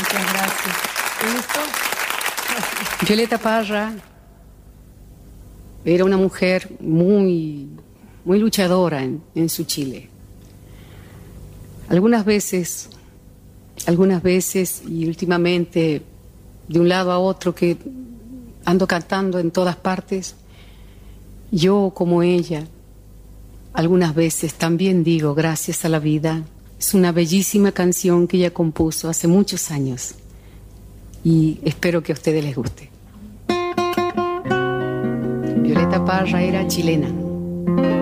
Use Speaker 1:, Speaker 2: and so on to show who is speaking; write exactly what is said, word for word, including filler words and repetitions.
Speaker 1: Muchas gracias. ¿Y esto? Violeta Parra era una mujer muy, muy luchadora en, en su Chile. Algunas veces, algunas veces y últimamente, de un lado a otro que ando cantando en todas partes, yo como ella, algunas veces también digo gracias a la vida. Es una bellísima canción que ella compuso hace muchos años y espero que a ustedes les guste. Violeta Parra era chilena.